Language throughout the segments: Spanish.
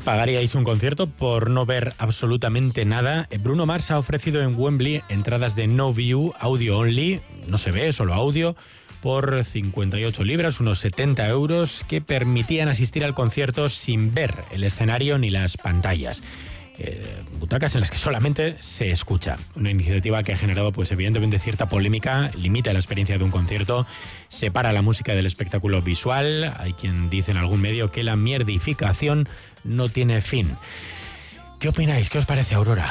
¿Pagaríais un concierto por no ver absolutamente nada? Bruno Mars ha ofrecido en Wembley entradas de no view, audio only, no se ve, solo audio, por 58 libras, unos 70 euros, que permitían asistir al concierto sin ver el escenario ni las pantallas. Butacas en las que solamente se escucha. Una iniciativa que ha generado, pues evidentemente, cierta polémica, limita la experiencia de un concierto, separa la música del espectáculo visual. Hay quien dice en algún medio que la mierdificación no tiene fin. ¿Qué opináis? ¿Qué os parece, Aurora?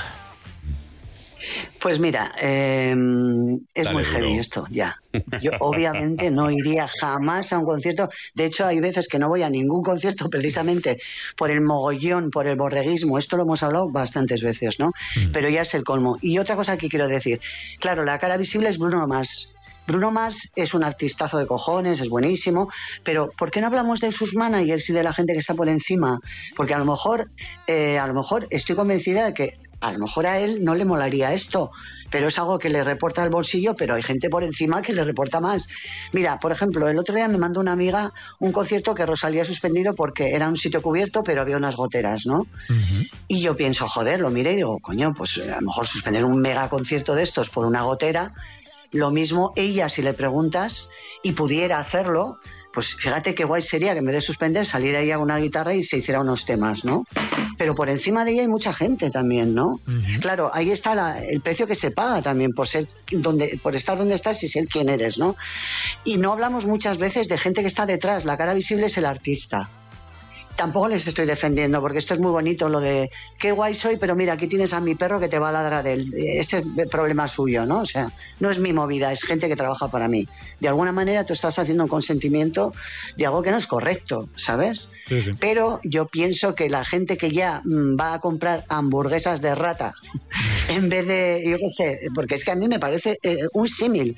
Pues mira, es muy heavy esto, ya. Yo obviamente no iría jamás a un concierto. De hecho, hay veces que no voy a ningún concierto precisamente por el mogollón, por el borreguismo. Esto lo hemos hablado bastantes veces, ¿no? Pero ya es el colmo. Y otra cosa que quiero decir. Claro, la cara visible es Bruno Mars. Bruno Mars es un artistazo de cojones, es buenísimo, pero ¿por qué no hablamos de sus managers y de la gente que está por encima? Porque a lo mejor estoy convencida de que a lo mejor a él no le molaría esto, pero es algo que le reporta al bolsillo, pero hay gente por encima que le reporta más. Mira, por ejemplo, el otro día me mandó una amiga un concierto que Rosalía ha suspendido porque era un sitio cubierto, pero había unas goteras, ¿no? Uh-huh. Y yo pienso, joder, lo miré y digo, coño, pues a lo mejor suspender un mega concierto de estos por una gotera. Lo mismo ella, si le preguntas y pudiera hacerlo, pues fíjate qué guay sería que en vez de suspender saliera ella con una guitarra y se hiciera unos temas, ¿no? Pero por encima de ella hay mucha gente también, ¿no? Uh-huh. Claro, ahí está el precio que se paga también por estar donde estás y ser quien eres, ¿no? Y no hablamos muchas veces de gente que está detrás. La cara visible es el artista. Tampoco les estoy defendiendo, porque esto es muy bonito, lo de qué guay soy, pero mira, aquí tienes a mi perro que te va a ladrar él. Este es problema suyo, ¿no? O sea, no es mi movida, es gente que trabaja para mí. De alguna manera tú estás haciendo un consentimiento de algo que no es correcto, ¿sabes? Sí, sí. Pero yo pienso que la gente que ya va a comprar hamburguesas de rata en vez de, yo qué sé, porque es que a mí me parece un símil.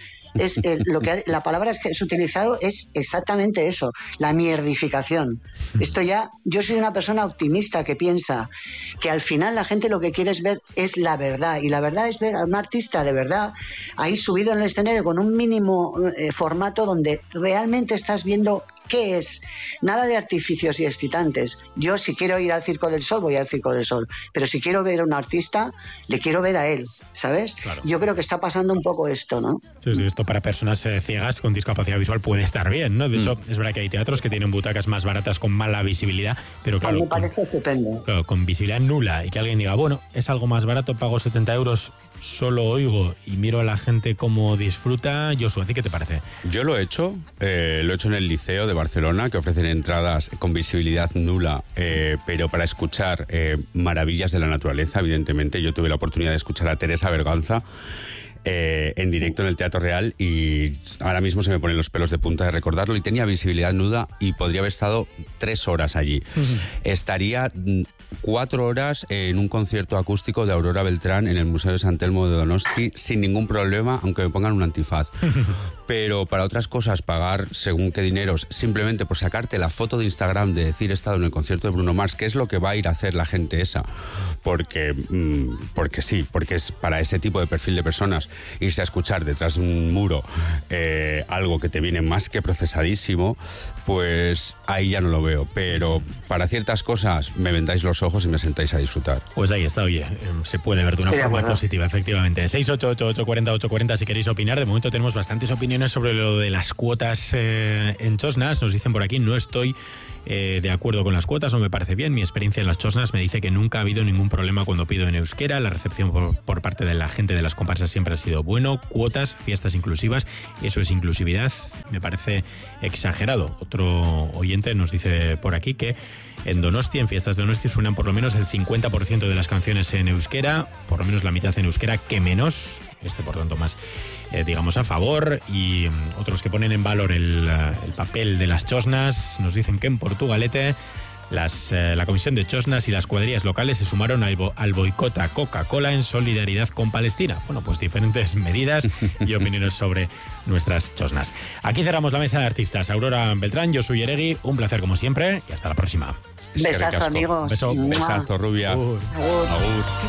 La palabra que has utilizado es exactamente eso, la mierdificación. Esto ya, yo soy una persona optimista que piensa que al final la gente lo que quiere ver es la verdad, y la verdad es ver a un artista de verdad ahí subido en el escenario con un mínimo formato donde realmente estás viendo qué es. Nada de artificios y excitantes. Yo, si quiero ir al Circo del Sol, voy al Circo del Sol, pero si quiero ver a un artista, le quiero ver a él, ¿sabes? Claro. Yo creo que está pasando un poco esto, ¿no? Sí, sí, esto para personas ciegas con discapacidad visual puede estar bien, ¿no? De hecho, es verdad que hay teatros que tienen butacas más baratas con mala visibilidad, pero claro, me parece estupendo. Claro, con visibilidad nula, y que alguien diga, bueno, es algo más barato, pago 70 euros, solo oigo y miro a la gente cómo disfruta. Josu, ¿a ti qué te parece? Yo lo he hecho en el Liceo de Barcelona, que ofrecen entradas con visibilidad nula, pero para escuchar maravillas de la naturaleza, evidentemente. Yo tuve la oportunidad de escuchar a Teresa Berganza en directo en el Teatro Real, y ahora mismo se me ponen los pelos de punta de recordarlo, y tenía visibilidad nuda y podría haber estado 3 horas allí. Uh-huh. Estaría 4 horas en un concierto acústico de Aurora Beltrán en el Museo de San Telmo de Donosti sin ningún problema, aunque me pongan un antifaz. Pero para otras cosas, pagar según qué dineros, simplemente por sacarte la foto de Instagram de decir he estado en el concierto de Bruno Mars, que es lo que va a ir a hacer la gente esa, porque sí, porque es para ese tipo de perfil de personas. Irse a escuchar detrás de un muro algo que te viene más que procesadísimo, pues ahí ya no lo veo. Pero para ciertas cosas me vendáis los ojos y me sentáis a disfrutar. Pues ahí está, oye, se puede ver de una forma positiva, efectivamente. 688-840-840 si queréis opinar. De momento tenemos bastantes opiniones sobre lo de las cuotas en Chosnas. Nos dicen por aquí, no estoy de acuerdo con las cuotas, no me parece bien. Mi experiencia en las Chosnas me dice que nunca ha habido ningún problema cuando pido en euskera. La recepción por parte de la gente de las comparsas siempre ha sido bueno. Cuotas, fiestas inclusivas, eso es inclusividad. Me parece exagerado. Otro oyente nos dice por aquí que en Donosti, en fiestas de Donosti, suenan por lo menos el 50% de las canciones en euskera, por lo menos la mitad en euskera que menos. Por tanto, más, digamos, a favor. Y otros que ponen en valor el papel de las Chosnas nos dicen que en Portugalete la Comisión de Chosnas y las cuadrillas locales se sumaron al boicot a Coca-Cola en solidaridad con Palestina. Bueno, pues diferentes medidas y opiniones sobre nuestras Chosnas. Aquí cerramos la mesa de artistas. Aurora Beltrán, Josu Yeregui, un placer como siempre y hasta la próxima. Besazo, amigos. Besazo, rubia. Agur.